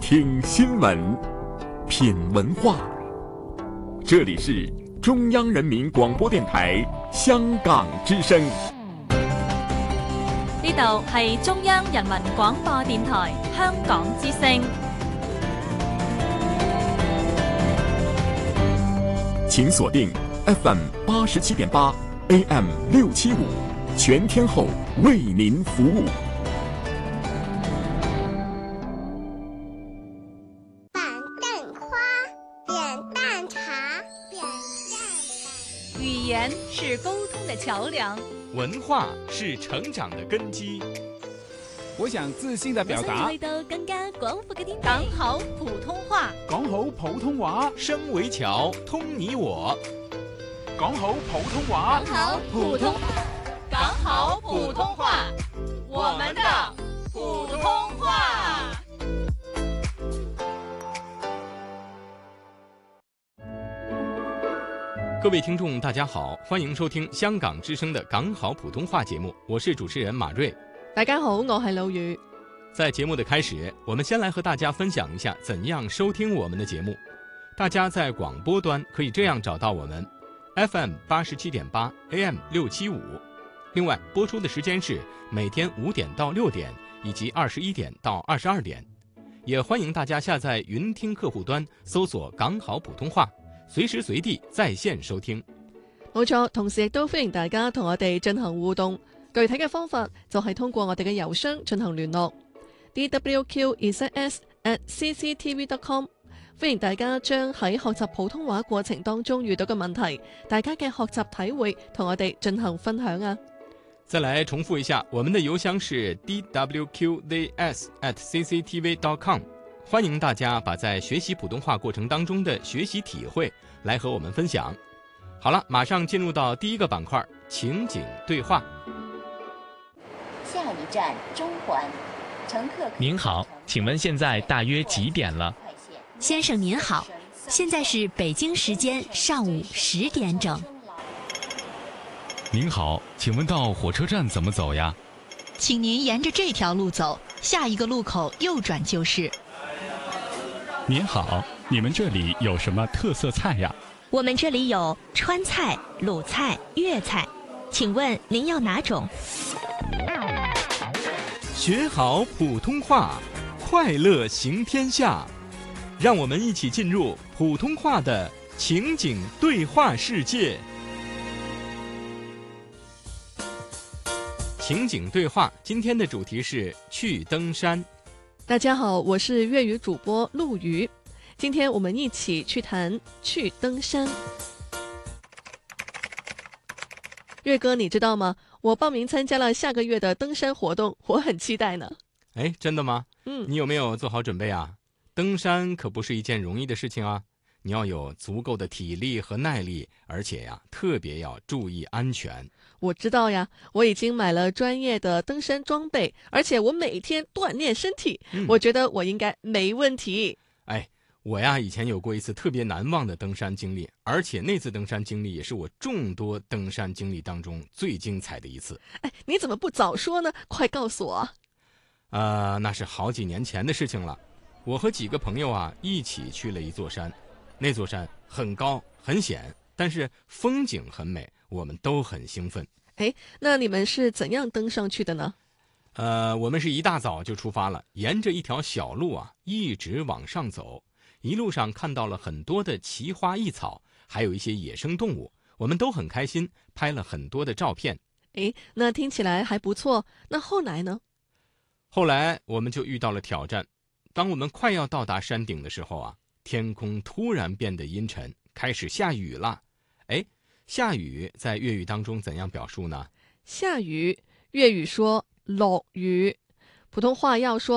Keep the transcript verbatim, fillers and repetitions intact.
听新闻，品文化。这里是中央人民廣播電台香港之聲。 呢度係中央人民廣播電台香港之聲。 請鎖定 F M 八十七點八 A M 六七五，全天候為您服務。 板凳花，扁担茶，扁担。 語言是溝通的橋梁， 文化是成長的根基。 我想自信地表達， 去到更加廣闊嘅天地。講好普通話， 講好普通話， 聲為橋，通你我。 講好普通話， 講好普通，講好普通話，我們的普通話。 各位聽眾大家好，歡迎收聽香港之聲的港好普通話節目，我是主持人馬瑞。 大家好，我係老宇。 在節目的開始，我們先來和大家分享一下怎樣收聽我們的節目。大家在廣播端可以這樣找到我們 F M 八十七點八 A M 六七五，另外播出的時間是每天五點到六點以及二十一點到二十二點。也歡迎大家下載雲聽客戶端搜索港好普通話，隨時隨地在線收聽。 冇錯，同時亦都歡迎大家同我哋進行互動。具體嘅方法就係通過我哋嘅郵箱進行聯絡 d w q z s at c c t v dot com。 歡迎大家將喺學習普通話過程當中遇到嘅問題，大家嘅學習體會同我哋進行分享啊。 再來重複一下，我們的郵箱是 d w q z s at c c t v dot com。 歡迎大家把在學習普通話過程當中的學習體會來和我們分享。好了，馬上進入到第一個板塊，情景對話。 下一站中環，乘客。 您好，請問現在大約幾點了？ 先生您好，現在是北京時間上午十點整。 您好，請問到火車站怎麼走呀？ 請您沿着這條路走，下一個路口右轉就是。 您好，你們這裡有什麼特色菜呀？ 我們這裡有川菜、魯菜、粵菜，請問您要哪種？ 學好普通話，快樂行天下。讓我們一起進入普通話的情景對話世界。情景對話，今天的主題是去登山。 大家好，我是粵語主播陸瑜。今天我們一起去談去登山。月哥，你知道嗎？我報名參加了下個月的登山活動，我很期待呢。 哎，真的嗎？ 嗯， 你有沒有做好準備啊？登山可不是一件容易的事情啊，你要有足夠的體力和耐力，而且呀，特別要注意安全。 我知道呀，我已經買了專業的登山裝備，而且我每天鍛鍊身體，嗯，我覺得我應該沒問題。 哎，我呀以前有過一次特別難忘的登山經歷，而且那次登山經歷也是我眾多登山經歷當中最精彩的一次。 哎，你怎麼不早說呢？快告訴我。 呃，那是好幾年前的事情了。我和幾個朋友啊一起去了一座山，那座山很高很險，但是風景很美，我們都很興奮。 哎，那你們是怎樣登上去的呢？ 呃，我們是一大早就出發了，沿着一條小路啊一直往上走，一路上看到了很多的奇花異草，還有一些野生動物，我們都很開心，拍了很多的照片。 哎，那聽起來還不錯。那後來呢？ 後來我們就遇到了挑戰。當我們快要到達山頂的時候啊，天空突然變得陰沉，開始下雨了。哎，下雨在粵語當中怎樣表述呢？ 下雨，粵語說落雨，普通話要說